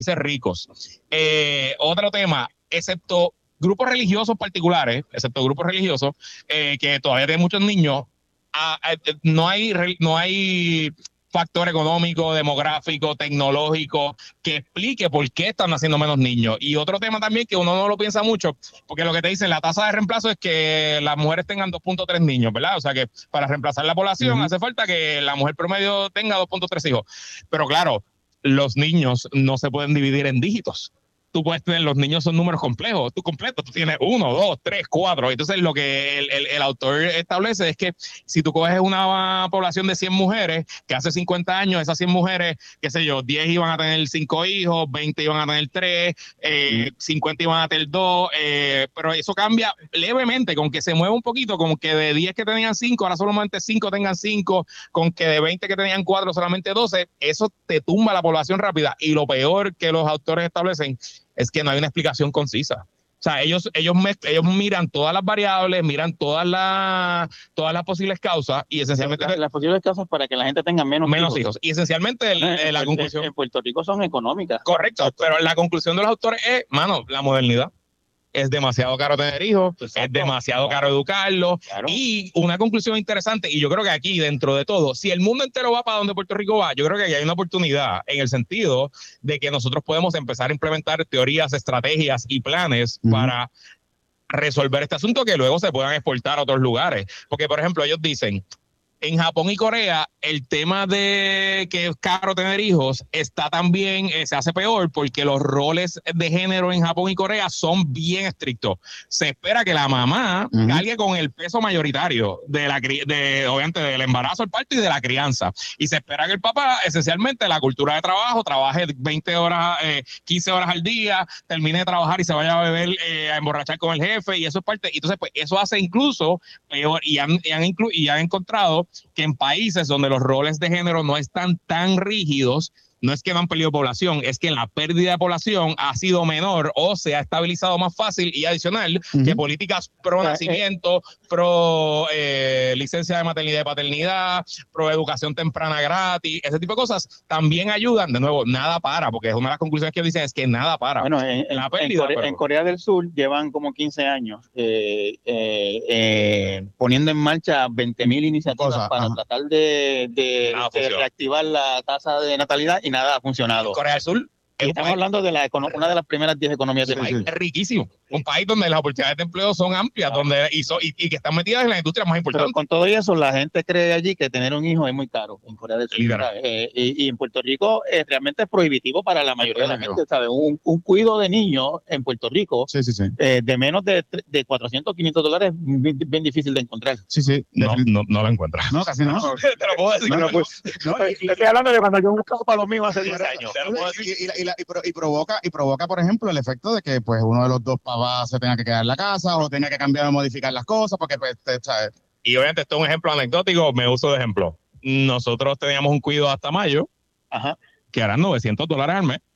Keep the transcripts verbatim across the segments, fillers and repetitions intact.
volverse ricos. Eh, otro tema, excepto grupos religiosos particulares, excepto grupos religiosos, eh, que todavía tienen muchos niños, a, a, no hay, no hay factor económico, demográfico, tecnológico que explique por qué están naciendo menos niños. Y otro tema también que uno no lo piensa mucho, porque lo que te dicen, la tasa de reemplazo es que las mujeres tengan dos punto tres niños, ¿verdad? O sea que para reemplazar la población uh-huh. hace falta que la mujer promedio tenga dos punto tres hijos. Pero claro, los niños no se pueden dividir en dígitos. Tú puedes tener, los niños son números complejos, tú completo, tú tienes uno, dos, tres, cuatro. Entonces lo que el, el, el autor establece es que si tú coges una población de cien mujeres, que hace cincuenta años esas cien mujeres, qué sé yo, diez iban a tener cinco hijos, veinte iban a tener tres, eh, cincuenta iban a tener dos, eh, pero eso cambia levemente, con que se mueva un poquito, con que de diez que tenían cinco, ahora solamente cinco tengan cinco, con que de veinte que tenían cuatro, solamente doce, eso te tumba la población rápida. Y lo peor que los autores establecen es que no hay una explicación concisa. O sea, ellos, ellos, me, ellos miran todas las variables, miran todas las, todas las posibles causas y esencialmente... Las, las posibles causas para que la gente tenga menos, menos hijos. hijos. Y esencialmente el, en, la en, conclusión... En Puerto Rico son económicas. Correcto, Exacto. Pero la conclusión de los autores es, mano, la modernidad. Es demasiado caro tener hijos, Exacto. es demasiado claro. caro educarlos. Claro. Y una conclusión interesante, y yo creo que aquí, dentro de todo, si el mundo entero va para donde Puerto Rico va, yo creo que aquí hay una oportunidad en el sentido de que nosotros podemos empezar a implementar teorías, estrategias y planes uh-huh. para resolver este asunto que luego se puedan exportar a otros lugares. Porque, por ejemplo, ellos dicen... En Japón y Corea, el tema de que es caro tener hijos está también, eh, se hace peor porque los roles de género en Japón y Corea son bien estrictos. Se espera que la mamá uh-huh. cargue con el peso mayoritario de la de, obviamente, del embarazo, el parto y de la crianza. Y se espera que el papá, esencialmente, la cultura de trabajo, trabaje veinte horas, eh, quince horas al día, termine de trabajar y se vaya a beber, eh, a emborrachar con el jefe, y eso es parte. Entonces, pues, eso hace incluso peor, y han, y han, inclu- y han encontrado que en países donde los roles de género no están tan rígidos, no es que no han perdido población, es que la pérdida de población ha sido menor o se ha estabilizado más fácil y adicional uh-huh. que políticas pro nacimiento, pro eh, licencia de maternidad y paternidad, pro educación temprana gratis, ese tipo de cosas también ayudan. De nuevo, nada para, porque es una de las conclusiones que dicen es que nada para. Bueno, en, la pérdida, en, Corea, pero... en Corea del Sur llevan como quince años eh, eh, eh, poniendo en marcha veinte mil iniciativas Cosa, para ajá. tratar de, de, de reactivar la tasa de natalidad y nada ha funcionado. Corea del Sur. Y estamos hablando de la, una de las primeras diez economías sí, del país. Es riquísimo. Un país donde las oportunidades de empleo son amplias, claro. donde y, so, y, y que están metidas en las industrias más importantes. Pero con todo eso, la gente cree allí que tener un hijo es muy caro en Corea del Sur. Eh, y, y en Puerto Rico eh, realmente es prohibitivo para la mayoría de la gente. ¿Sabes? Un, un cuido de niños en Puerto Rico sí, sí, sí. Eh, de menos de, de cuatrocientos, quinientos dólares es bien, bien difícil de encontrar. Sí, sí. No, no, no lo encuentras. No, casi no. Te lo puedo decir. No, no, pues, no, y, y, estoy hablando de cuando yo buscaba para los míos hace diez años. Y, y, y, y, y, y provoca, y provoca, por ejemplo, el efecto de que pues uno de los dos papás se tenga que quedar en la casa o tenga que cambiar o modificar las cosas porque pues te, ¿sabes? Y obviamente esto es un ejemplo anecdótico, me uso de ejemplo. Nosotros teníamos un cuido hasta mayo, Ajá. que eran novecientos dólares al mes.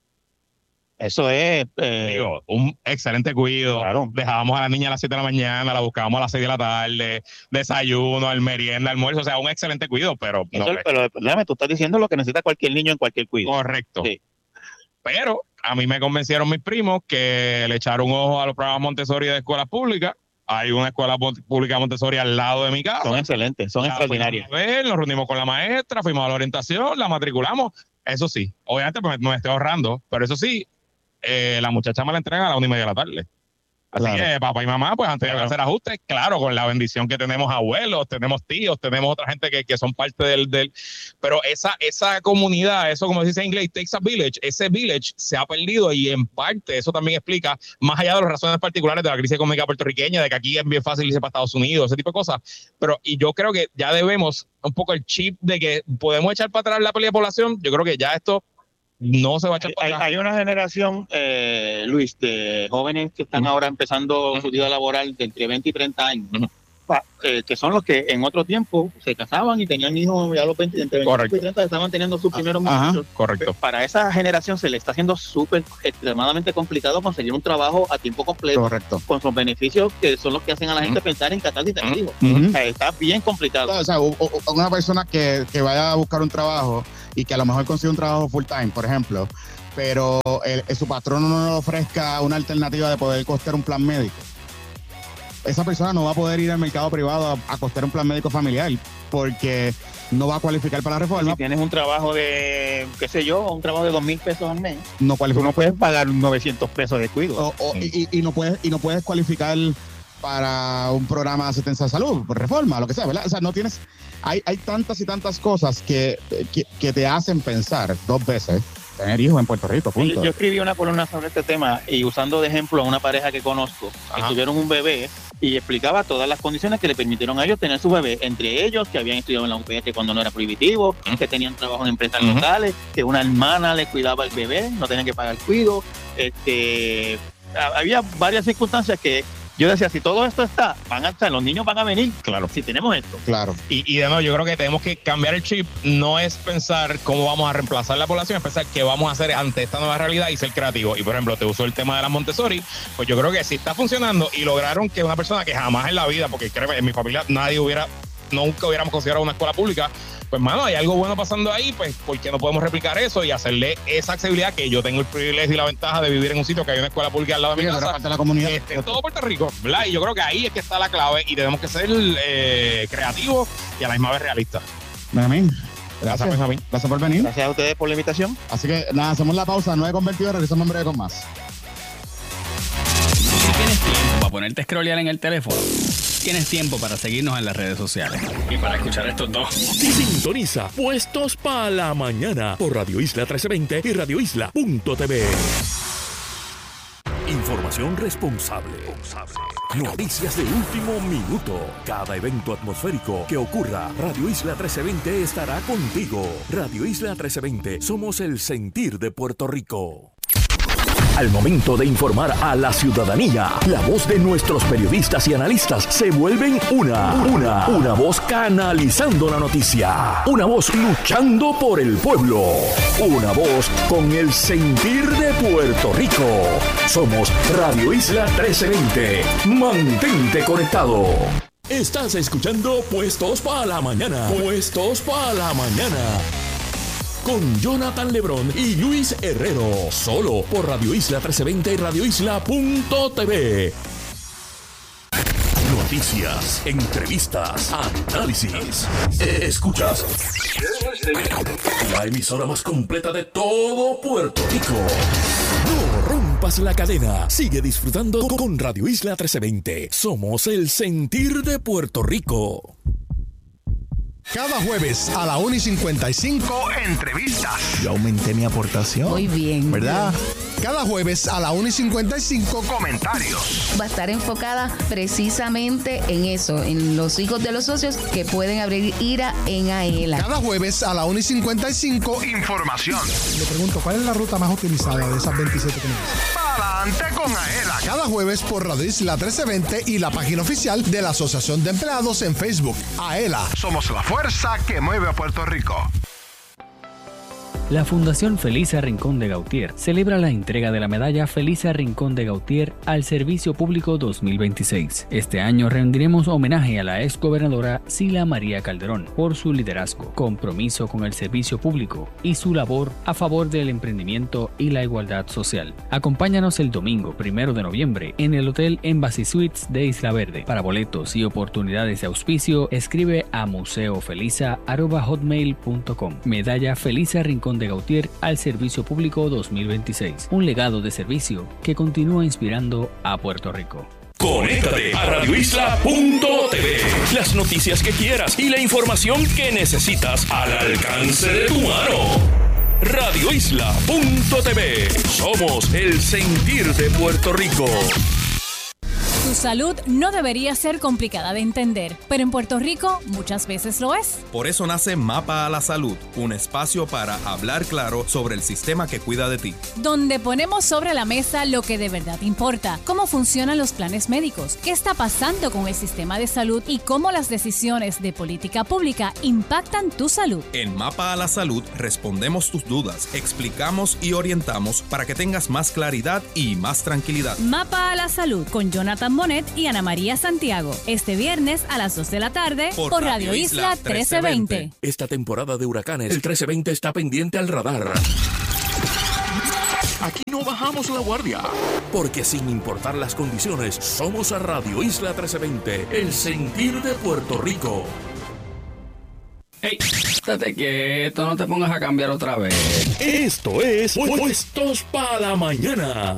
Eso es... Eh... Digo, un excelente cuido. Claro. Dejábamos a la niña a las siete de la mañana, la buscábamos a las seis de la tarde, desayuno, al merienda, almuerzo, o sea, un excelente cuido, pero... Eso, no, pero déjame, tú estás diciendo lo que necesita cualquier niño en cualquier cuido. Correcto. Sí. Pero a mí me convencieron mis primos que le echaron un ojo a los programas Montessori de escuelas públicas. Hay una escuela pública Montessori al lado de mi casa. Son excelentes, son extraordinarias. A ver, nos reunimos con la maestra, fuimos a la orientación, la matriculamos. Eso sí, obviamente pues, me estoy ahorrando, pero eso sí, eh, la muchacha me la entrega a la una y media de la tarde. Así claro. que papá y mamá, pues antes claro. de hacer ajustes, claro, con la bendición que tenemos abuelos, tenemos tíos, tenemos otra gente que, que son parte del, del... Pero esa, esa comunidad, eso como se dice en inglés, takes a village, ese village se ha perdido y en parte eso también explica, más allá de las razones particulares de la crisis económica puertorriqueña, de que aquí es bien fácil irse para Estados Unidos, ese tipo de cosas. Pero y yo creo que ya debemos un poco el chip de que podemos echar para atrás la pérdida de población. Yo creo que ya esto... no se va a echar para hay, atrás. hay una generación, eh, Luis, de jóvenes que están uh-huh. ahora empezando uh-huh. su vida laboral de entre veinte y treinta años, uh-huh. pa, eh, que son los que en otro tiempo se casaban y tenían hijos ya a los veinte, entre veinte y treinta estaban teniendo sus primeros muchachos. Correcto. Para esa generación se le está haciendo súper, extremadamente complicado conseguir un trabajo a tiempo completo. Correcto. Con sus beneficios que son los que hacen a la gente uh-huh. pensar en casarse y tener hijos. Uh-huh. O sea, está bien complicado. O sea, una persona que, que vaya a buscar un trabajo y que a lo mejor consigue un trabajo full time, por ejemplo, pero el, el, su patrono no le ofrezca una alternativa de poder costear un plan médico, esa persona no va a poder ir al mercado privado a, a costear un plan médico familiar porque no va a cualificar para la reforma. Si tienes un trabajo de, qué sé yo, un trabajo de dos mil pesos al mes, no cualifica. Tú no puedes pagar novecientos pesos de cuido. O, o, y, y, no puedes, y no puedes cualificar para un programa de asistencia de salud, por reforma, lo que sea, ¿verdad? O sea, no tienes... Hay, hay tantas y tantas cosas que, que, que te hacen pensar dos veces tener hijos en Puerto Rico, punto. Yo, yo escribí una columna sobre este tema y usando de ejemplo a una pareja que conozco, que tuvieron un bebé y explicaba todas las condiciones que le permitieron a ellos tener su bebé, entre ellos que habían estudiado en la U P S cuando no era prohibitivo, uh-huh. que tenían trabajo en empresas uh-huh. locales, que una hermana le cuidaba al bebé, no tenían que pagar cuido. Este, había varias circunstancias que yo decía, si todo esto está, van a estar, los niños van a venir, claro, si tenemos esto. Claro. Y, y de nuevo, yo creo que tenemos que cambiar el chip, no es pensar cómo vamos a reemplazar la población, es pensar qué vamos a hacer ante esta nueva realidad y ser creativos. Y por ejemplo, te usó el tema de la Montessori, pues yo creo que sí está funcionando y lograron que una persona que jamás en la vida, porque créeme, en mi familia nadie hubiera, nunca hubiéramos considerado una escuela pública, pues mano, hay algo bueno pasando ahí, pues ¿por qué no podemos replicar eso y hacerle esa accesibilidad que yo tengo el privilegio y la ventaja de vivir en un sitio que hay una escuela pública al lado de mi casa, de la comunidad, este, en todo Puerto Rico, ¿verdad? Y yo creo que ahí es que está la clave y tenemos que ser eh, creativos y a la misma vez realistas. Benjamín, gracias, Benjamín. Gracias por venir. Gracias a ustedes por la invitación. Así que nada, hacemos la pausa, nueve con veintidós, regresamos en breve con más. Si tienes tiempo para ponerte a scrollear en el teléfono, tienes tiempo para seguirnos en las redes sociales y para escuchar estos dos. Sintoniza Puestos para la Mañana por Radio Isla trece veinte y radio isla punto t v. Información responsable. Noticias de último minuto. Cada evento atmosférico que ocurra, Radio Isla trece veinte estará contigo. Radio Isla trece veinte, somos el sentir de Puerto Rico. Al momento de informar a la ciudadanía, la voz de nuestros periodistas y analistas se vuelven una, una, una voz canalizando la noticia, una voz luchando por el pueblo, una voz con el sentir de Puerto Rico. Somos Radio Isla trece veinte. Mantente conectado. Estás escuchando Puestos para la Mañana. Puestos para la Mañana. Con Jonathan Lebrón y Luis Herrero. Solo por Radio Isla trece veinte y radio isla punto t v. Noticias, entrevistas, análisis. Escuchas la emisora más completa de todo Puerto Rico. No rompas la cadena. Sigue disfrutando con Radio Isla trece veinte. Somos el sentir de Puerto Rico. Cada jueves a la una y cincuenta y cinco, entrevistas. Yo aumenté mi aportación. Muy bien. ¿Verdad? Cada jueves a la una y cincuenta y cinco, comentarios. Va a estar enfocada precisamente en eso, en los hijos de los socios que pueden abrir IRA en AELA. Cada jueves a la una y cincuenta y cinco, información. Le pregunto, ¿cuál es la ruta más utilizada de esas veintisiete que me dicen? Para adelante con AELA. Cada jueves por Radio Isla trece veinte y la página oficial de la Asociación de Empleados en Facebook. AELA. Somos la fuerza que mueve a Puerto Rico. La Fundación Felisa Rincón de Gautier celebra la entrega de la medalla Felisa Rincón de Gautier al Servicio Público dos mil veintiséis. Este año rendiremos homenaje a la exgobernadora Sila María Calderón por su liderazgo, compromiso con el servicio público y su labor a favor del emprendimiento y la igualdad social. Acompáñanos el domingo primero de noviembre en el Hotel Embassy Suites de Isla Verde. Para boletos y oportunidades de auspicio, escribe a museofelisa arroba hotmail punto com. Medalla Felisa Rincón de Gautier al Servicio Público dos mil veintiséis. Un legado de servicio que continúa inspirando a Puerto Rico. Conéctate a radio isla punto t v. Las noticias que quieras y la información que necesitas al alcance de tu mano. radio isla punto t v. Somos el sentir de Puerto Rico. Tu salud no debería ser complicada de entender, pero en Puerto Rico muchas veces lo es. Por eso nace Mapa a la Salud, un espacio para hablar claro sobre el sistema que cuida de ti. Donde ponemos sobre la mesa lo que de verdad importa, cómo funcionan los planes médicos, qué está pasando con el sistema de salud y cómo las decisiones de política pública impactan tu salud. En Mapa a la Salud respondemos tus dudas, explicamos y orientamos para que tengas más claridad y más tranquilidad. Mapa a la Salud con Jonathan Monet y Ana María Santiago. Este viernes a las dos de la tarde por, por Radio Isla trece veinte. Esta temporada de huracanes, el trece veinte está pendiente al radar. Aquí no bajamos la guardia, porque sin importar las condiciones, somos a Radio Isla trece veinte, el sentir de Puerto Rico. ¡Ey! Estate quieto, no te pongas a cambiar otra vez. Esto es Puestos para la Mañana.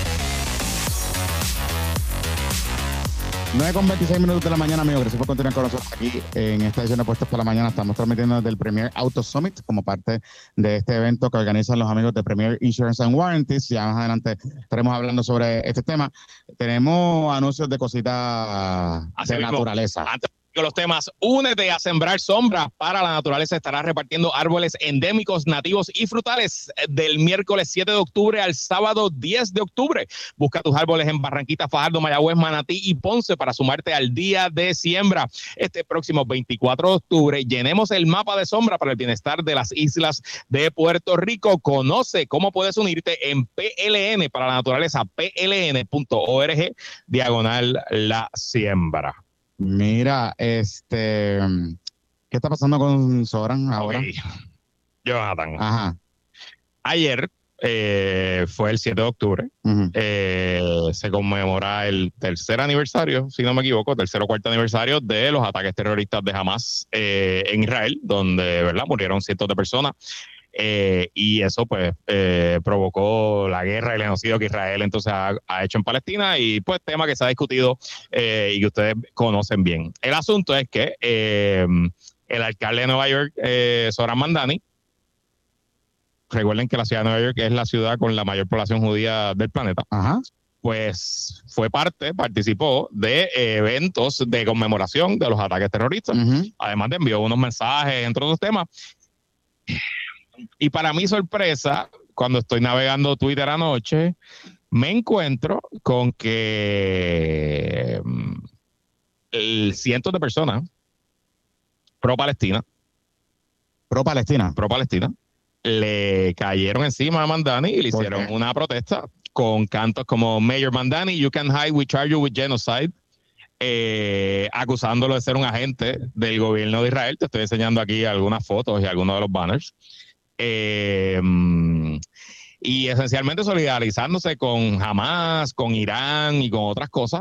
nueve con veintiséis minutos de la mañana, amigos. Gracias por continuar con nosotros aquí en esta edición de Puestos para la Mañana. Estamos transmitiendo desde el Premier Auto Summit como parte de este evento que organizan los amigos de Premier Insurance and Warranties. Ya más adelante estaremos hablando sobre este tema. Tenemos anuncios de cositas de naturaleza. Antes con los temas, únete a sembrar sombra para la naturaleza. Estará repartiendo árboles endémicos, nativos y frutales del miércoles siete de octubre al sábado diez de octubre. Busca tus árboles en Barranquita, Fajardo, Mayagüez, Manatí y Ponce para sumarte al día de siembra. Este próximo veinticuatro de octubre llenemos el mapa de sombra para el bienestar de las islas de Puerto Rico. Conoce cómo puedes unirte en P L N para la naturaleza, p l n punto org diagonal la siembra. Mira, este, ¿qué está pasando con Soran ahora? Okay. Jonathan. Ajá. Ayer eh, fue el siete de octubre. Uh-huh. eh, se conmemora el tercer aniversario, si no me equivoco, tercer o cuarto aniversario de los ataques terroristas de Hamas eh, en Israel, donde, ¿verdad?, murieron cientos de personas. Eh, y eso pues eh, provocó la guerra y el genocidio que Israel entonces ha, ha hecho en Palestina, y pues tema que se ha discutido eh, y que ustedes conocen bien. El asunto es que eh, el alcalde de Nueva York, eh, Zohran Mamdani, recuerden que la ciudad de Nueva York es la ciudad con la mayor población judía del planeta. Ajá. Pues fue parte, participó de eh, eventos de conmemoración de los ataques terroristas. Uh-huh. Además de envió unos mensajes, entre otros temas. Y para mi sorpresa, cuando estoy navegando Twitter anoche, me encuentro con que el, cientos de personas pro-Palestina, pro-Palestina, pro-Palestina, le cayeron encima a Mamdani y le hicieron una protesta con cantos como Mayor Mamdani, you can hide, we charge you with genocide. Eh, acusándolo de ser un agente del gobierno de Israel. Te estoy enseñando aquí algunas fotos y algunos de los banners. Eh, y esencialmente solidarizándose con Hamas, con Irán y con otras cosas.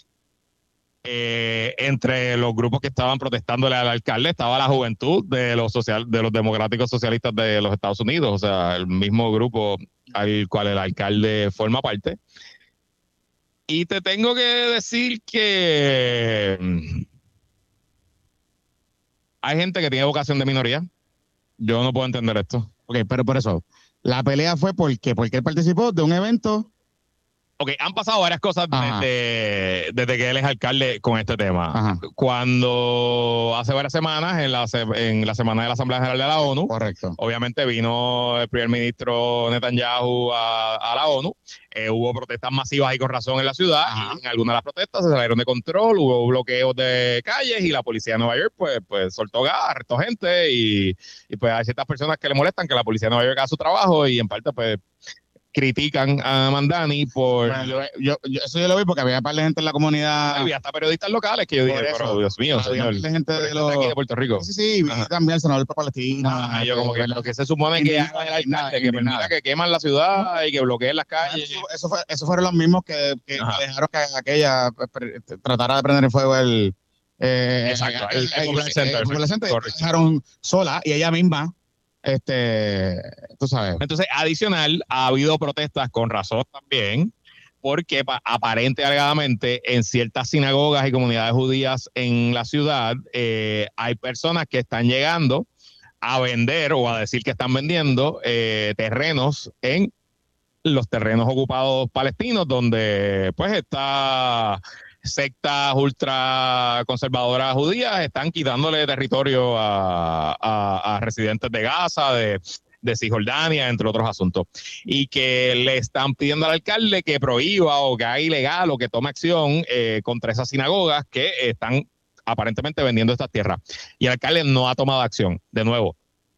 Eh, entre los grupos que estaban protestándole al alcalde estaba la juventud de los social, de los democráticos socialistas de los Estados Unidos, o sea, el mismo grupo al cual el alcalde forma parte. Y te tengo que decir que hay gente que tiene vocación de minoría. Yo no puedo entender esto. Ok, pero por eso, la pelea fue porque, porque él participó de un evento. Ok, han pasado varias cosas desde, desde que él es alcalde con este tema. Ajá. Cuando hace varias semanas, en la, en la semana de la Asamblea General de la ONU, correcto, obviamente vino el primer ministro Netanyahu a, a la ONU. Eh, hubo protestas masivas y con razón en la ciudad. Ajá. Y en algunas de las protestas se salieron de control, hubo bloqueos de calles y la policía de Nueva York pues, pues soltó gas, arrestó gente y, y pues hay ciertas personas que le molestan que la policía de Nueva York haga su trabajo y en parte pues critican a Mamdani por... Bueno, yo, yo, yo, eso yo lo vi porque había un par de gente en la comunidad. Había hasta periodistas locales que yo dije, pero Dios mío, había señor. De gente de, los... de aquí de Puerto Rico. Sí, sí, sí, vi también el senador de Palestina. Ah, yo como que lo que se supone que haga el alcalde, que permita que queman la ciudad y que bloqueen las calles. Eso, eso, fue, eso fueron los mismos que, que, que dejaron que aquella tratara de prender el fuego el... Eh, Exacto, el, el, el, el, el, el, el, el Center. Dejaron sola y ella misma... Este, tú sabes. Entonces, adicional, ha habido protestas con razón también, porque aparente alegadamente en ciertas sinagogas y comunidades judías en la ciudad eh, hay personas que están llegando a vender o a decir que están vendiendo eh, terrenos en los terrenos ocupados palestinos, donde pues está... sectas ultraconservadoras judías están quitándole territorio a, a, a residentes de Gaza, de, de Cisjordania, entre otros asuntos. Y que le están pidiendo al alcalde que prohíba o que haga ilegal o que tome acción eh, contra esas sinagogas que están aparentemente vendiendo estas tierras. Y el alcalde no ha tomado acción. De nuevo,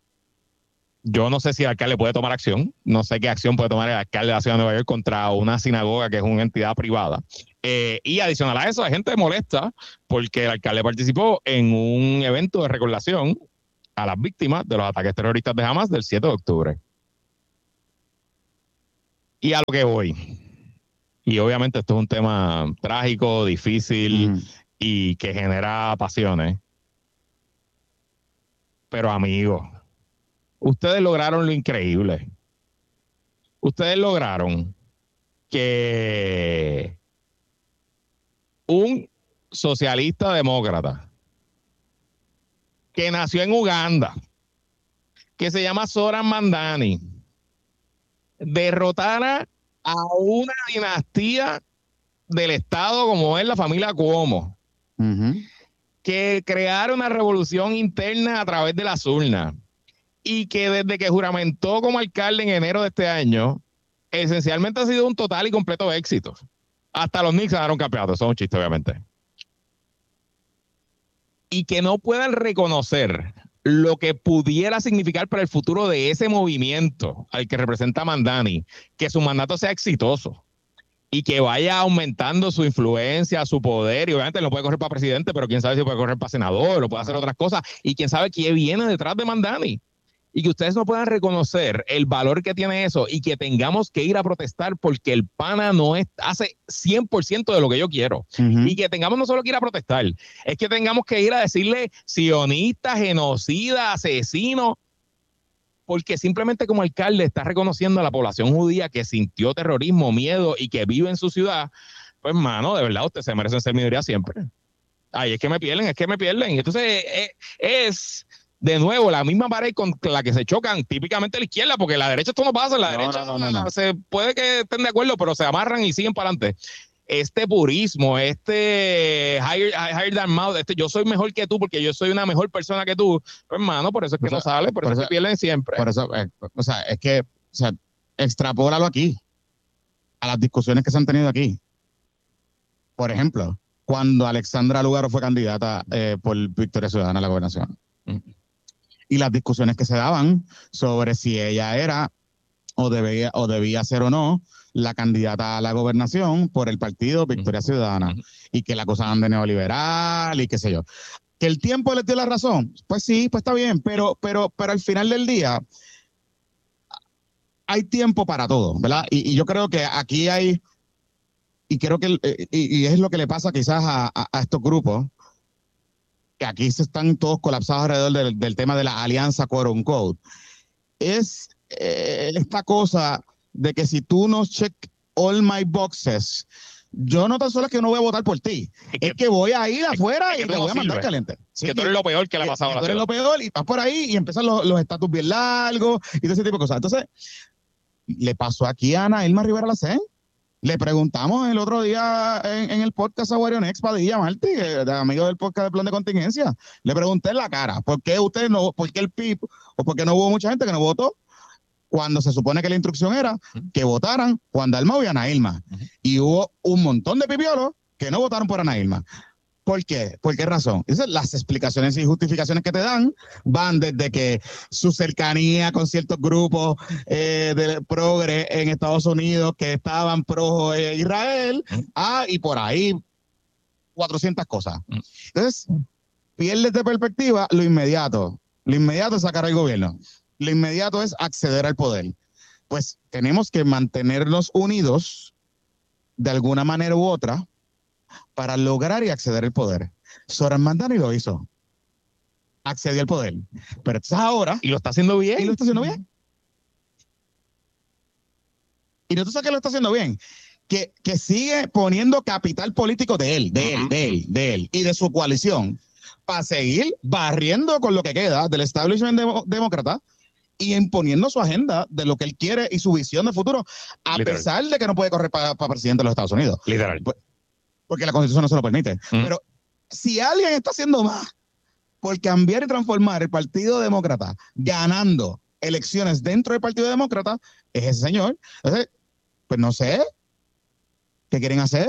yo no sé si el alcalde puede tomar acción, no sé qué acción puede tomar el alcalde de la ciudad de Nueva York contra una sinagoga que es una entidad privada. Eh, y adicional a eso, hay gente molesta porque el alcalde participó en un evento de recordación a las víctimas de los ataques terroristas de Hamas del siete de octubre. Y a lo que voy. Y obviamente esto es un tema trágico, difícil mm. y que genera pasiones. Pero amigos, ustedes lograron lo increíble. Ustedes lograron que un socialista demócrata que nació en Uganda, que se llama Zoran Mandani, derrotara a una dinastía del Estado como es la familia Cuomo, uh-huh. que creara una revolución interna a través de las urnas y que desde que juramentó como alcalde en enero de este año, esencialmente ha sido un total y completo éxito. Hasta los Knicks ganaron campeonato, eso es un chiste obviamente. Y que no puedan reconocer lo que pudiera significar para el futuro de ese movimiento al que representa Mandani, que su mandato sea exitoso y que vaya aumentando su influencia, su poder, y obviamente no puede correr para presidente, pero quién sabe si puede correr para senador o puede hacer otras cosas, y quién sabe quién viene detrás de Mandani. Y que ustedes no puedan reconocer el valor que tiene eso y que tengamos que ir a protestar porque el pana no es, hace cien por ciento de lo que yo quiero. Uh-huh. Y que tengamos no solo que ir a protestar, es que tengamos que ir a decirle sionista, genocida, asesino, porque simplemente como alcalde está reconociendo a la población judía que sintió terrorismo, miedo y que vive en su ciudad. Pues, mano, de verdad, ustedes se merecen ser minoría siempre. Ay, es que me pierden, es que me pierden. Y entonces es... es de nuevo, la misma pared con la que se chocan típicamente la izquierda, porque la derecha esto no pasa, la no, derecha no, no, no. se puede que estén de acuerdo, pero se amarran y siguen para adelante. Este purismo, este higher, higher than mouth, este yo soy mejor que tú porque yo soy una mejor persona que tú, pues, hermano, por eso es que o sea, no sale, por, por eso, eso se pierden siempre. Por eso, eh, o sea, es que, o sea, extrapólalo aquí, a las discusiones que se han tenido aquí. Por ejemplo, cuando Alexandra Lúgaro fue candidata eh, por Victoria Ciudadana a la gobernación. Mm. Y las discusiones que se daban sobre si ella era o debía, o debía ser o no la candidata a la gobernación por el partido Victoria Ciudadana, uh-huh. y que la acusaban de neoliberal y qué sé yo. Que el tiempo les dio la razón, pues sí, pues está bien, pero, pero, pero al final del día hay tiempo para todo, ¿verdad? Y, y yo creo que aquí hay, y creo que y, y es lo que le pasa quizás a, a, a estos grupos, que aquí se están todos colapsados alrededor del, del tema de la alianza quote unquote, es eh, esta cosa de que si tú no check all my boxes, yo no tan solo es que no voy a votar por ti, es que, es que voy a ir afuera es que y te voy a mandar caliente. Sí, que tú eres lo peor que le ha pasado a la ciudad. Tú eres lo peor y vas por ahí y empiezan los estatus bien largos y todo ese tipo de cosas. Entonces, le pasó aquí a Ana Irma Rivera Lacén. Le preguntamos el otro día en, en el podcast a Warionex Padilla Martí, amigo del podcast de Plan de Contingencia. Le pregunté en la cara, ¿por qué usted no, por qué el P I B o por qué no hubo mucha gente que no votó cuando se supone que la instrucción era que votaran Juan Dalmau y Ana Irma? Uh-huh. Y hubo un montón de pipiolos que no votaron por Ana Irma. ¿Por qué? ¿Por qué razón? Entonces, las explicaciones y justificaciones que te dan van desde que su cercanía con ciertos grupos eh, de progre en Estados Unidos que estaban pro eh, Israel, ah, y por ahí cuatrocientas cosas. Entonces, pierdes de perspectiva lo inmediato. Lo inmediato es sacar al gobierno. Lo inmediato es acceder al poder. Pues tenemos que mantenernos unidos de alguna manera u otra para lograr y acceder al poder. Zoran Mandani lo hizo. Accedió al poder. Pero entonces ahora... Y lo está haciendo bien. Y lo está haciendo bien. Y no tú sabes que lo está haciendo bien. Que, que sigue poniendo capital político de él, de él, de él, de él y de su coalición para seguir barriendo con lo que queda del establishment de, demócrata y imponiendo su agenda de lo que él quiere y su visión de futuro, a Literal. pesar de que no puede correr para pa presidente de los Estados Unidos. Literal. Pues, porque la Constitución no se lo permite. Mm. Pero si alguien está haciendo más por cambiar y transformar el Partido Demócrata, ganando elecciones dentro del Partido Demócrata, es ese señor. Entonces, pues no sé qué quieren hacer.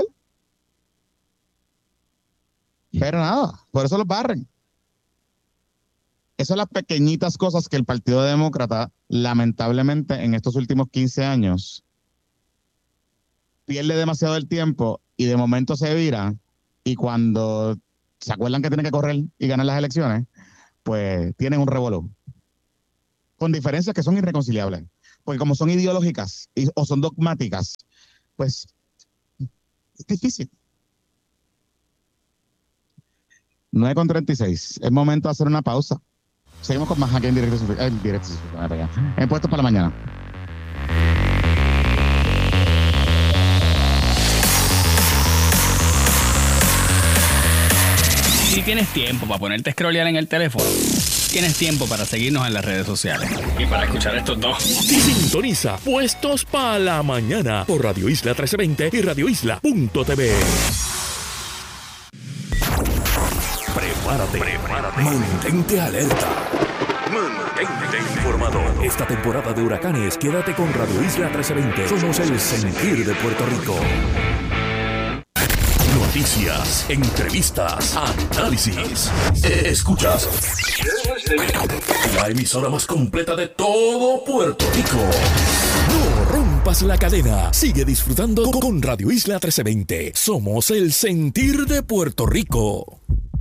Pero nada, por eso los barren. Esas son las pequeñitas cosas que el Partido Demócrata, lamentablemente, en estos últimos quince años, pierde demasiado el tiempo y de momento se vira, y cuando se acuerdan que tienen que correr y ganar las elecciones, pues tienen un revolú. Con diferencias que son irreconciliables. porque como son ideológicas y, o son dogmáticas, pues es difícil. nueve con treinta y seis. Es momento de hacer una pausa. Seguimos con más aquí en directo, en directo, en Puestos para la Mañana. Si tienes tiempo para ponerte a scrollear en el teléfono, tienes tiempo para seguirnos en las redes sociales y para escuchar estos dos. Sintoniza Puestos para la Mañana por Radio Isla trece veinte y radio isla punto t v. Prepárate, prepárate, mantente alerta, mantente informado. Esta temporada de huracanes, quédate con Radio Isla trece veinte. Somos el sentir de Puerto Rico. Noticias, entrevistas, análisis. Escuchas la emisora más completa de todo Puerto Rico. No rompas la cadena. Sigue disfrutando con Radio Isla trece veinte. Somos el sentir de Puerto Rico.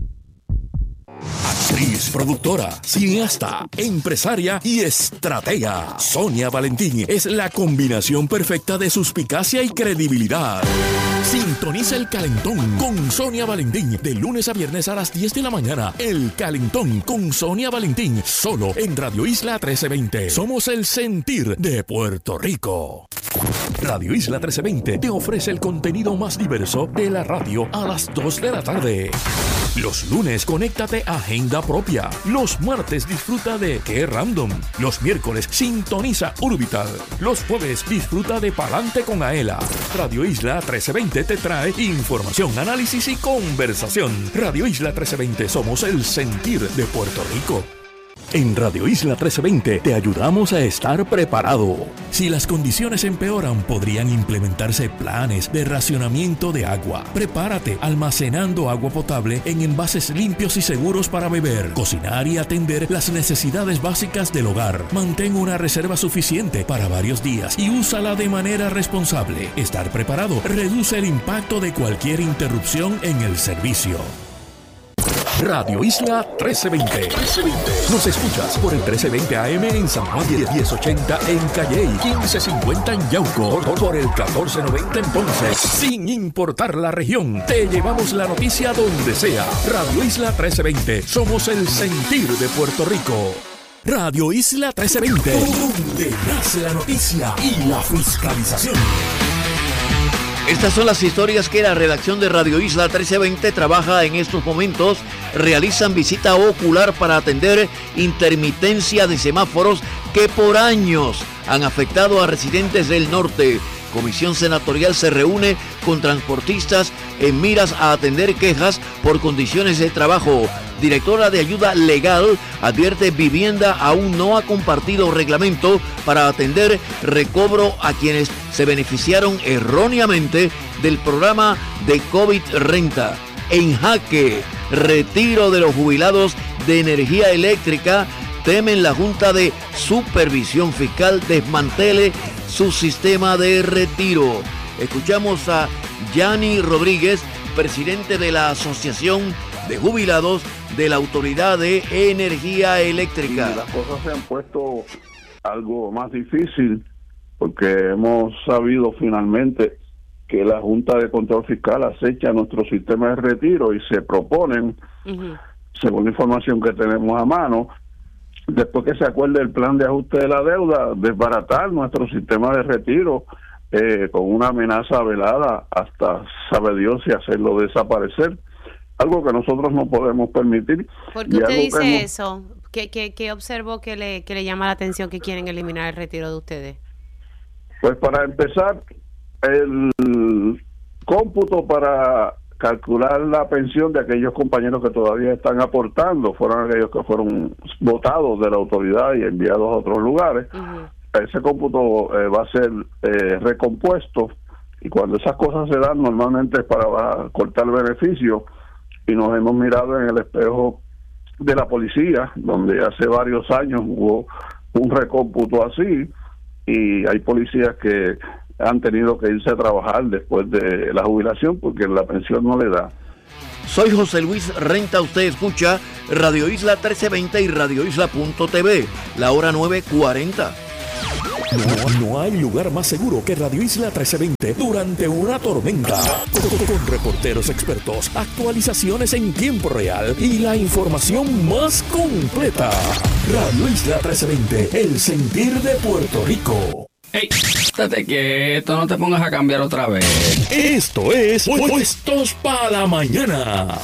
Actriz, productora, cineasta, empresaria y estratega. Sonia Valentín es la combinación perfecta de suspicacia y credibilidad. Sintoniza El Calentón con Sonia Valentín de lunes a viernes a las diez de la mañana. El Calentón con Sonia Valentín, solo en Radio Isla trece veinte. Somos el sentir de Puerto Rico. Radio Isla trece veinte te ofrece el contenido más diverso de la radio a las dos de la tarde. Los lunes, conéctate a Agenda Propia. Los martes, disfruta de Qué Random. Los miércoles, sintoniza Urbital. Los jueves, disfruta de Palante con Aela. Radio Isla trece veinte te trae información, análisis y conversación. Radio Isla trece veinte, somos el sentir de Puerto Rico. En Radio Isla trece veinte te ayudamos a estar preparado. Si las condiciones empeoran, podrían implementarse planes de racionamiento de agua. Prepárate almacenando agua potable en envases limpios y seguros para beber, cocinar y atender las necesidades básicas del hogar. Mantén una reserva suficiente para varios días y úsala de manera responsable. Estar preparado reduce el impacto de cualquier interrupción en el servicio. Radio Isla trece veinte. Nos escuchas por el trece veinte A M en San Juan, diez ochenta en Calley, quince cincuenta en Yauco, por el catorce noventa en Ponce. Sin importar la región, te llevamos la noticia donde sea. Radio Isla trece veinte, somos el sentir de Puerto Rico. Radio Isla trece veinte, donde nace la noticia y la fiscalización. Estas son las historias que la redacción de Radio Isla trece veinte trabaja en estos momentos. Realizan visita ocular para atender intermitencia de semáforos que por años han afectado a residentes del norte. Comisión senatorial se reúne con transportistas en miras a atender quejas por condiciones de trabajo. Directora de Ayuda Legal advierte Vivienda aún no ha compartido reglamento para atender recobro a quienes se beneficiaron erróneamente del programa de COVID Renta. En jaque, retiro de los jubilados de energía eléctrica. Temen la Junta de Supervisión Fiscal desmantele su sistema de retiro. Escuchamos a Yanni Rodríguez, presidente de la Asociación de Jubilados de la Autoridad de Energía Eléctrica. Y las cosas se han puesto algo más difícil porque hemos sabido finalmente que la Junta de Control Fiscal acecha nuestro sistema de retiro y se proponen, uh-huh. según la información que tenemos a mano, después que se acuerde el plan de ajuste de la deuda, desbaratar nuestro sistema de retiro eh, con una amenaza velada hasta sabe Dios si hacerlo desaparecer. Algo que nosotros no podemos permitir. ¿Por qué usted dice hemos... eso? ¿Qué, qué, qué observó que le, que le llama la atención que quieren eliminar el retiro de ustedes? Pues para empezar, el cómputo para calcular la pensión de aquellos compañeros que todavía están aportando, fueron aquellos que fueron votados de la autoridad y enviados a otros lugares. Uh-huh. Ese cómputo eh, va a ser eh, recompuesto, y cuando esas cosas se dan normalmente es para cortar beneficios, y nos hemos mirado en el espejo de la policía, donde hace varios años hubo un recómputo así, y hay policías que han tenido que irse a trabajar después de la jubilación porque la pensión no le da. Soy José Luis Renta, usted escucha Radio Isla trece veinte y radio isla punto t v, la hora nueve cuarenta. No, no hay lugar más seguro que Radio Isla trece veinte durante una tormenta. Con, con reporteros expertos, actualizaciones en tiempo real y la información más completa. Radio Isla trece veinte, el sentir de Puerto Rico. ¡Ey! Estate quieto, no te pongas a cambiar otra vez. Esto es Puestos para la Mañana.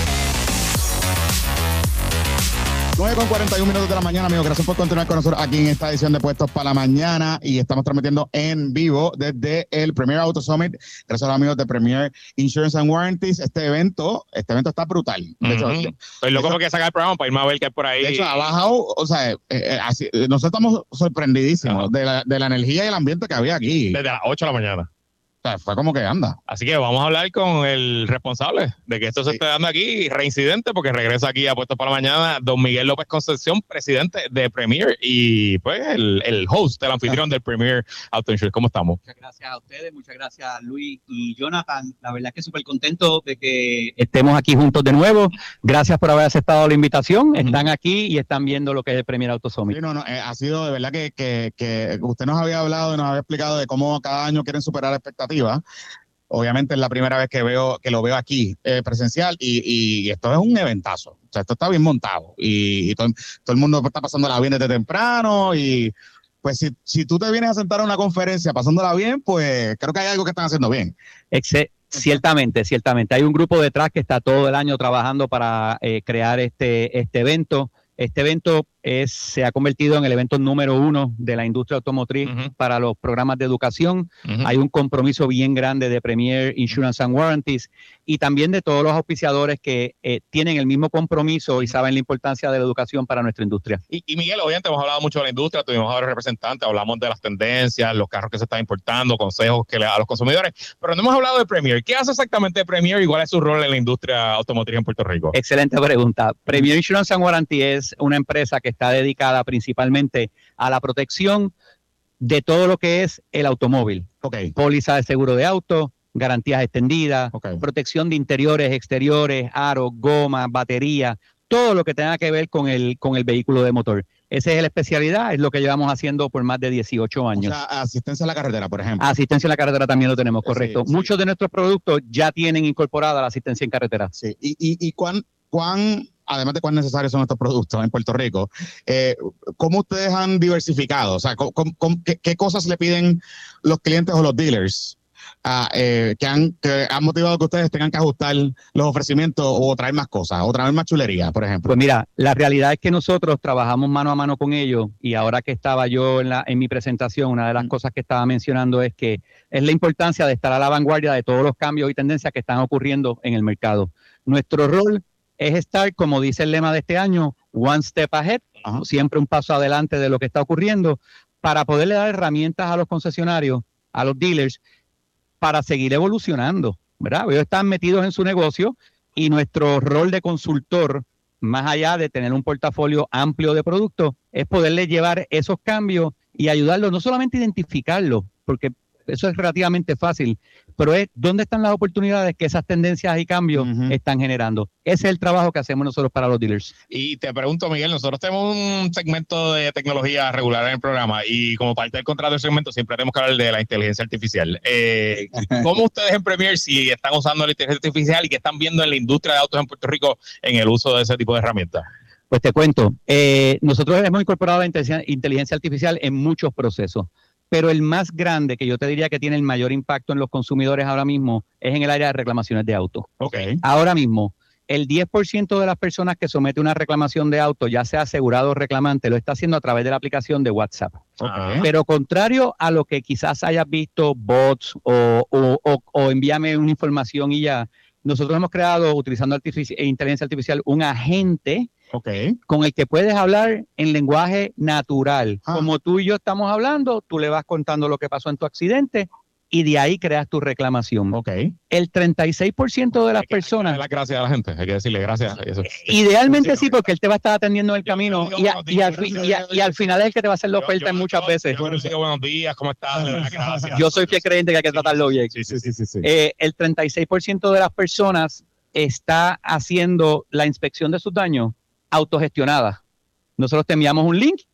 nueve con cuarenta y un minutos de la mañana, amigos. Gracias por continuar con nosotros aquí en esta edición de Puestos para la Mañana. Y estamos transmitiendo en vivo desde el Premier Auto Summit. Gracias a los amigos de Premier Insurance and Warranties. Este evento, este evento está brutal. De uh-huh. hecho, Estoy loco porque sacar el programa para irme a ver qué hay por ahí. De hecho, ha bajado, o sea, eh, eh, así, nosotros estamos sorprendidísimos uh-huh. de, la, de la energía y el ambiente que había aquí. Desde las ocho de la mañana. O sea, fue como que anda. Así que vamos a hablar con el responsable de que esto se sí. esté dando aquí, reincidente, porque regresa aquí a Puestos para la Mañana, don Miguel López Concepción, presidente de Premier y pues el, el host, el anfitrión del Premier Auto Insurance. ¿Cómo estamos? Muchas gracias a ustedes, muchas gracias a Luis y Jonathan. La verdad es que súper contento de que estemos aquí juntos de nuevo. Gracias por haber aceptado la invitación. Están aquí y están viendo lo que es el Premier Auto Summit. Sí, no, no, eh, ha sido de verdad que, que, que usted nos había hablado y nos había explicado de cómo cada año quieren superar expectativas. Obviamente es la primera vez que veo que lo veo aquí eh, presencial y, y esto es un eventazo. O sea, esto está bien montado y, y todo, todo el mundo está pasándola bien desde temprano y pues si, si tú te vienes a sentar a una conferencia pasándola bien, pues creo que hay algo que están haciendo bien. Exe- ciertamente, ciertamente. Hay un grupo detrás que está todo el año trabajando para eh, crear este, este evento. Este evento es, se ha convertido en el evento número uno de la industria automotriz uh-huh. para los programas de educación. Uh-huh. Hay un compromiso bien grande de Premier Insurance and Warranties y también de todos los auspiciadores que eh, tienen el mismo compromiso y saben la importancia de la educación para nuestra industria. Y, y Miguel, obviamente hemos hablado mucho de la industria, tuvimos a varios representantes, hablamos de las tendencias, los carros que se están importando, consejos que le da a los consumidores, pero no hemos hablado de Premier. ¿Qué hace exactamente Premier y cuál es su rol en la industria automotriz en Puerto Rico? Excelente pregunta. Premier Insurance and Warranty es una empresa que está dedicada principalmente a la protección de todo lo que es el automóvil. Okay. Póliza de seguro de auto, garantías extendidas, okay. protección de interiores, exteriores, aros, gomas, batería, todo lo que tenga que ver con el, con el vehículo de motor. Esa es la especialidad, es lo que llevamos haciendo por más de dieciocho años. O sea, asistencia a la carretera, por ejemplo. Asistencia a la carretera también lo tenemos, correcto. Sí, sí. Muchos de nuestros productos ya tienen incorporada la asistencia en carretera. Sí, y, y, y cuán, cuán además de cuán necesarios son estos productos en Puerto Rico, eh, ¿cómo ustedes han diversificado? O sea, ¿cómo, cómo, qué, ¿qué cosas le piden los clientes o los dealers uh, eh, que, han, que han motivado que ustedes tengan que ajustar los ofrecimientos o traer más cosas, o traer más chulería, por ejemplo? Pues mira, la realidad es que nosotros trabajamos mano a mano con ellos y ahora que estaba yo en, la, en mi presentación, una de las mm. cosas que estaba mencionando es que es la importancia de estar a la vanguardia de todos los cambios y tendencias que están ocurriendo en el mercado. Nuestro rol es estar, como dice el lema de este año, one step ahead, uh-huh. siempre un paso adelante de lo que está ocurriendo, para poderle dar herramientas a los concesionarios, a los dealers, para seguir evolucionando, ¿verdad? Ellos están metidos en su negocio y nuestro rol de consultor, más allá de tener un portafolio amplio de productos, es poderle llevar esos cambios y ayudarlos, no solamente a identificarlos, porque eso es relativamente fácil, pero es dónde están las oportunidades que esas tendencias y cambios uh-huh. están generando. Ese es el trabajo que hacemos nosotros para los dealers. Y te pregunto, Miguel, nosotros tenemos un segmento de tecnología regular en el programa y como parte del contrato del segmento siempre tenemos que hablar de la inteligencia artificial. Eh, ¿Cómo ustedes en Premier, si están usando la inteligencia artificial y qué están viendo en la industria de autos en Puerto Rico en el uso de ese tipo de herramientas? Pues te cuento, eh, nosotros hemos incorporado la inteligencia, inteligencia artificial en muchos procesos. Pero el más grande, que yo te diría que tiene el mayor impacto en los consumidores ahora mismo, es en el área de reclamaciones de auto. Okay. Ahora mismo, el diez por ciento de las personas que somete una reclamación de auto, ya sea asegurado o reclamante, lo está haciendo a través de la aplicación de WhatsApp. Okay. Pero contrario a lo que quizás hayas visto, bots o, o, o, o envíame una información y ya, nosotros hemos creado, utilizando artifici- inteligencia artificial, un agente Okay. con el que puedes hablar en lenguaje natural. Ah. Como tú y yo estamos hablando, tú le vas contando lo que pasó en tu accidente y de ahí creas tu reclamación. Okay. El treinta y seis por ciento de las hay que, personas... Hay que darle las gracias a la gente, hay que decirle gracias. Eso. Idealmente sí, porque él te va a estar atendiendo en el camino y, a, y, al, y, a, y al final es el que te va a hacer la oferta yo, yo, muchas yo, veces. Yo, yo, yo, buenos días, ¿cómo estás? Gracias. Yo soy fiel creyente que hay que tratarlo bien. Sí, sí, sí, sí, sí. Eh, el treinta y seis por ciento de las personas está haciendo la inspección de sus daños autogestionada. Nosotros te enviamos un link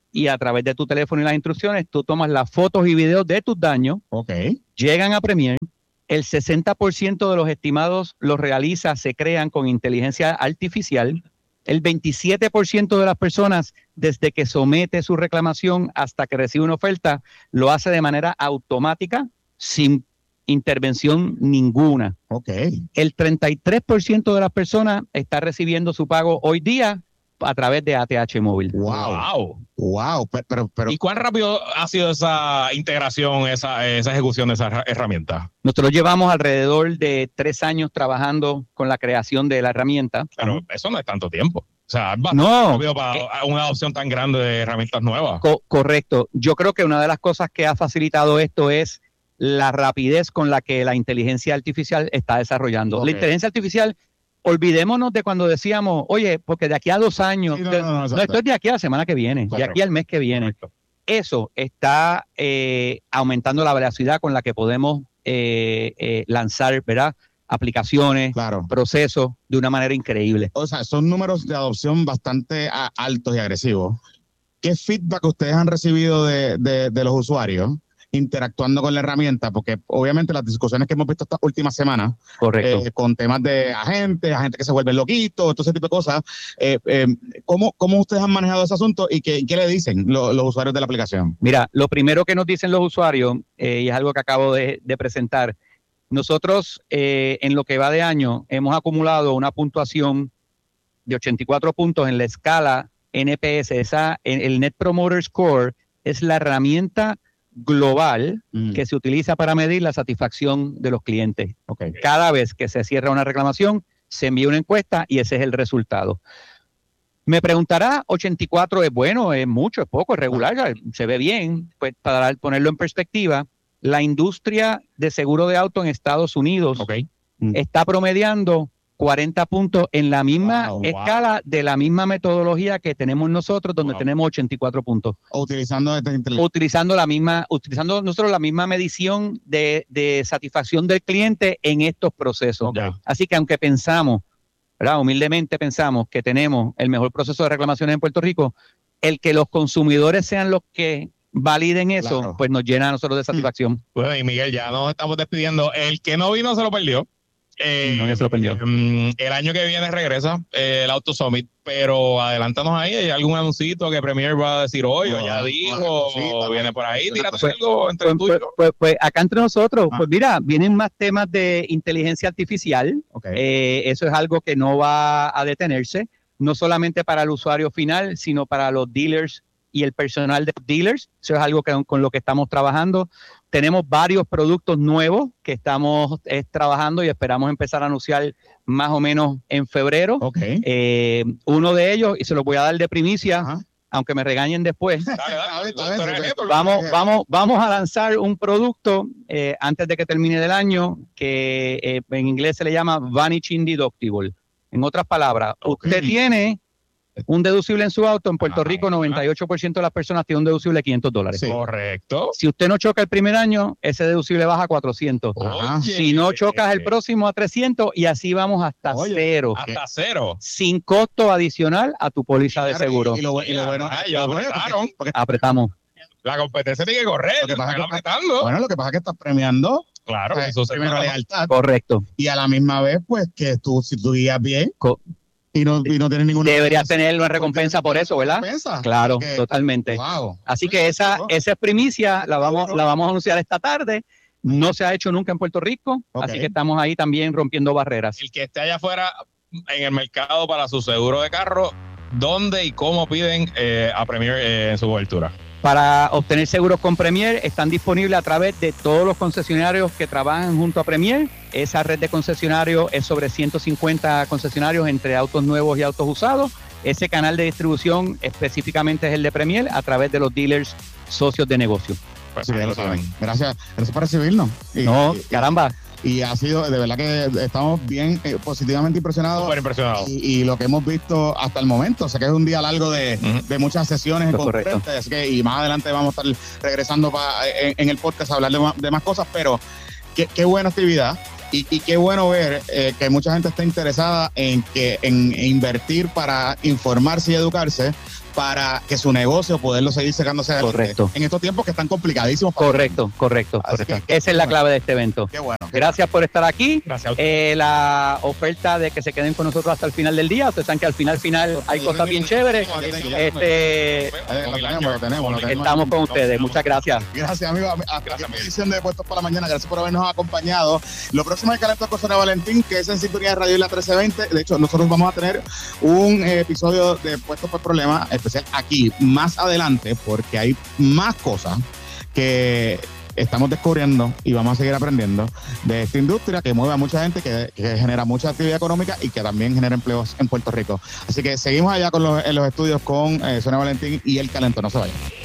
y a través de tu teléfono y las instrucciones, tú tomas las fotos y videos de tus daños, okay. llegan a Premier, el sesenta por ciento de los estimados los realiza, se crean con inteligencia artificial, el veintisiete por ciento de las personas, desde que somete su reclamación hasta que recibe una oferta, lo hace de manera automática, sin intervención ninguna. Okay. El treinta y tres por ciento de las personas está recibiendo su pago hoy día a través de A T H Móvil. Wow. Wow. Wow. Pero, pero, pero, ¿Y cuán rápido ha sido esa integración, esa, esa ejecución de esa herramienta? Nosotros llevamos alrededor de tres años trabajando con la creación de la herramienta. Pero eso no es tanto tiempo. O sea, es no, rápido para eh, una adopción tan grande de herramientas nuevas. Co- correcto. Yo creo que una de las cosas que ha facilitado esto es la rapidez con la que la inteligencia artificial está desarrollando. Okay. La inteligencia artificial, olvidémonos de cuando decíamos, oye, porque de aquí a dos años, sí, no, no, no, no, esto es de aquí a la semana que viene, claro. de aquí al mes que viene. Correcto. Eso está eh, aumentando la velocidad con la que podemos eh, eh, lanzar, ¿verdad?, aplicaciones, claro. procesos de una manera increíble. O sea, son números de adopción bastante a, altos y agresivos. ¿Qué feedback ustedes han recibido de, de, de los usuarios interactuando con la herramienta? Porque obviamente las discusiones que hemos visto estas últimas semanas, correcto, eh, con temas de agentes, agentes que se vuelven loquitos, todo ese tipo de cosas, eh, eh, ¿cómo, ¿cómo ustedes han manejado ese asunto y qué, qué le dicen lo, los usuarios de la aplicación? Mira, lo primero que nos dicen los usuarios, eh, y es algo que acabo de, de presentar, nosotros eh, en lo que va de año hemos acumulado una puntuación de ochenta y cuatro puntos en la escala N P S. Esa, el Net Promoter Score es la herramienta global mm. que se utiliza para medir la satisfacción de los clientes. Okay. Cada vez que se cierra una reclamación, se envía una encuesta y ese es el resultado. Me preguntará, ¿ochenta y cuatro es bueno, es mucho, es poco, es regular, ah. se ve bien? Pues para ponerlo en perspectiva, la industria de seguro de auto en Estados Unidos okay. mm. está promediando cuarenta puntos en la misma wow, escala wow. de la misma metodología que tenemos nosotros, donde wow. tenemos ochenta y cuatro puntos. Utilizando este utilizando la misma, utilizando nosotros la misma medición de, de satisfacción del cliente en estos procesos. Okay. Así que aunque pensamos, ¿verdad? Humildemente pensamos que tenemos el mejor proceso de reclamaciones en Puerto Rico, el que los consumidores sean los que validen eso, claro. pues nos llena a nosotros de satisfacción. Bueno, y Miguel, ya nos estamos despidiendo. El que no vino se lo perdió. Eh, no, ya se lo perdió. Eh, el año que viene regresa eh, el Auto Summit, pero adelántanos ahí, ¿hay algún anuncito que Premier va a decir hoy, no, o ya dijo, sí, o viene por ahí? Tírate pues, algo entre pues, tú y yo. Pues, pues, pues acá entre nosotros, ah. pues mira, vienen más temas de inteligencia artificial, okay. eh, eso es algo que no va a detenerse, no solamente para el usuario final, sino para los dealers y el personal de dealers. Eso es algo que, con lo que estamos trabajando. Tenemos varios productos nuevos que estamos eh, trabajando y esperamos empezar a anunciar más o menos en febrero. Okay. Eh, uno de ellos, y se los voy a dar de primicia, uh-huh. aunque me regañen después. vamos, vamos, vamos a lanzar un producto eh, antes de que termine el año que eh, en inglés se le llama Vanishing Deductible. En otras palabras, okay. usted tiene un deducible en su auto. En Puerto Rico, noventa y ocho por ciento de las personas tienen un deducible de quinientos dólares. Sí. Correcto. Si usted no choca el primer año, ese deducible baja a cuatrocientos. Oye, si no chocas el próximo, a trescientos, y así vamos hasta Oye, cero. Hasta cero. Sin costo adicional a tu póliza de seguro. Y lo, y lo bueno, ah, ya apretaron. Porque, porque, apretamos. La competencia tiene que correr. Lo que pasa que apretando. Bueno, lo que pasa es que estás premiando. Claro, o sea, eso primero se lealtad. Correcto. Y a la misma vez, pues, que tú, si tú guías bien. Co- Y no, y no tienes ninguna. Deberías tener una recompensa por eso, ¿verdad? Recompensa. Claro, Porque, totalmente. Wow. Así que esa, esa es primicia, la vamos, la vamos a anunciar esta tarde. No se ha hecho nunca en Puerto Rico, okay. así que estamos ahí también rompiendo barreras. El que esté allá afuera en el mercado para su seguro de carro, ¿dónde y cómo piden eh, a Premier eh, en su cobertura? Para obtener seguros con Premier están disponibles a través de todos los concesionarios que trabajan junto a Premier. Esa red de concesionarios es sobre ciento cincuenta concesionarios entre autos nuevos y autos usados. Ese canal de distribución específicamente es el de Premier a través de los dealers socios de negocio. Pues sí, lo saben. Gracias, gracias por recibirnos. Y, no, y, caramba. Y ha sido, de verdad que estamos bien eh, positivamente impresionados. Súper impresionados. Y, y lo que hemos visto hasta el momento. O sea que es un día largo de, uh-huh. de muchas sesiones en conferencias. Así que, y más adelante vamos a estar regresando pa, en, en el podcast a hablar de, de más cosas. Pero qué, qué buena actividad. Y, y qué bueno ver eh, que mucha gente está interesada en, que, en, en invertir para informarse y educarse, para que su negocio poderlo seguir sacándose adelante. Correcto. En estos tiempos que están complicadísimos. Correcto, correcto. correcto. Que, Esa es la clave de este evento. Qué bueno. Qué Gracias bueno. por estar aquí. Gracias a eh, La oferta de que se queden con nosotros hasta el final del día. Ustedes saben que al final, final hay cosas bien chéveres. Este, lo tenemos, lo tenemos, lo tenemos. Estamos con ustedes. Muchas gracias. Gracias, amigo. Hasta la edición de Puestos para Mañana. Gracias por habernos acompañado. Lo próximo es Calentón con Sonia Valentín, que es en sintonía de Radio Isla trece veinte. De hecho, nosotros vamos a tener un eh, episodio de Puestos por Problemas especial aquí más adelante, porque hay más cosas que estamos descubriendo y vamos a seguir aprendiendo de esta industria que mueve a mucha gente, que, que genera mucha actividad económica y que también genera empleos en Puerto Rico. Así que seguimos allá con los, en los estudios con eh, Sonia Valentín y El Calentón. No se vayan.